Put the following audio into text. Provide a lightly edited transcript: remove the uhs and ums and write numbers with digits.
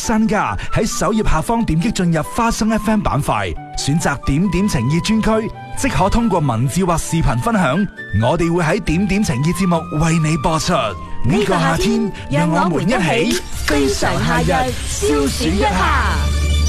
身家，喺首頁下方點擊進入花生 FM 板塊，選擇點點情意專區，即可通過文字或視頻分享。我哋會喺點點情意節目為你播出。呢個夏天，讓我們一起非常夏日消暑一下。